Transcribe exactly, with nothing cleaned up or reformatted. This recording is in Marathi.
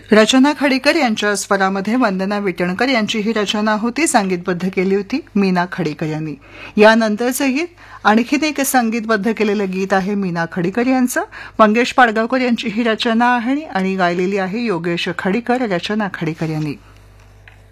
रचना खडीकर यांच्या स्वरामध्ये वंदना विटणकर यांची ही रचना होती. संगीतबद्ध केली होती मीना खडीकर यांनी. यानंतरचं गीत आणखीन एक संगीतबद्ध केलेलं गीत आहे मीना खडीकर यांचं. मंगेश पाडगावकर यांची ही रचना आहे आणि गायलेली आहे योगेश खडीकर, रचना खडीकर यांनी.